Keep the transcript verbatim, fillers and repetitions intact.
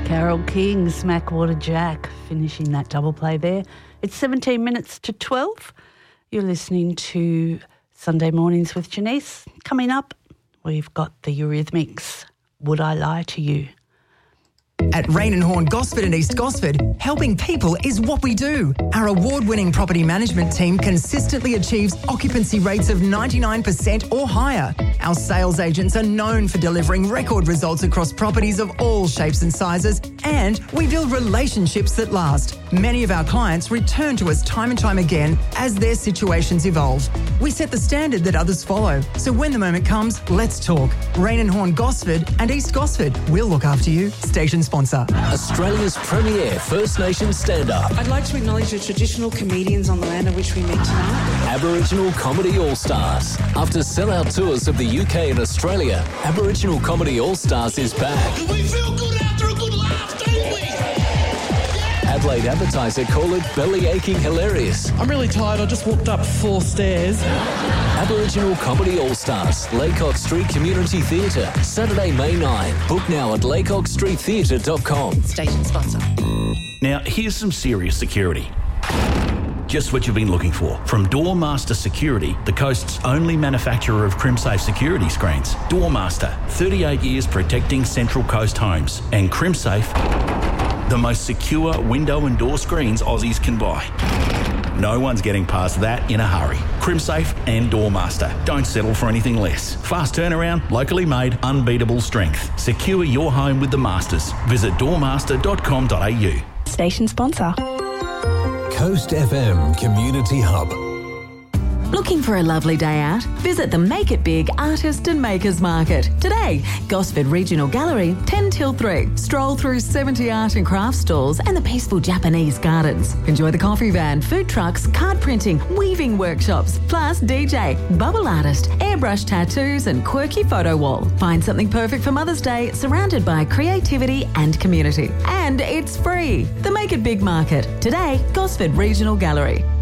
Carole King, Smackwater Jack, finishing that double play there. It's seventeen minutes to twelve. You're listening to Sunday Mornings with Janice. Coming up, we've got the Eurythmics, Would I Lie to You? At Rain and Horn Gosford and East Gosford, helping people is what we do. Our award-winning property management team consistently achieves occupancy rates of ninety-nine percent or higher. Our sales agents are known for delivering record results across properties of all shapes and sizes, and we build relationships that last. Many of our clients return to us time and time again as their situations evolve. We set the standard that others follow, so when the moment comes, let's talk. Rain and Horn Gosford and East Gosford, we'll look after you. Station sponsor. Australia's premier First Nations stand-up. I'd like to acknowledge the traditional comedians on the land on which we meet tonight. Aboriginal Comedy All-Stars. After sellout tours of the U K and Australia, Aboriginal Comedy All-Stars is back. We feel good after a good laugh, don't we? Adelaide advertiser call it belly aching hilarious. I'm really tired. I just walked up four stairs. Aboriginal Comedy All-Stars, Laycock Street Community Theatre, Saturday, May ninth. Book now at laycock street theatre dot com. Station sponsor. Now, here's some serious security. Just what you've been looking for. From Doormaster Security, the coast's only manufacturer of CrimSafe security screens. Doormaster, thirty-eight years protecting Central Coast homes. And CrimSafe, the most secure window and door screens Aussies can buy. No one's getting past that in a hurry. CrimSafe and Doormaster. Don't settle for anything less. Fast turnaround, locally made, unbeatable strength. Secure your home with the Masters. Visit doormaster dot com dot a u. Station sponsor. Coast F M Community Hub. Looking for a lovely day out? Visit the Make It Big Artist and Makers Market. Today, Gosford Regional Gallery, ten till three. Stroll through seventy art and craft stalls and the peaceful Japanese gardens. Enjoy the coffee van, food trucks, card printing, weaving workshops, plus D J, bubble artist, airbrush tattoos and quirky photo wall. Find something perfect for Mother's Day, surrounded by creativity and community. And it's free. The Make It Big Market. Today, Gosford Regional Gallery.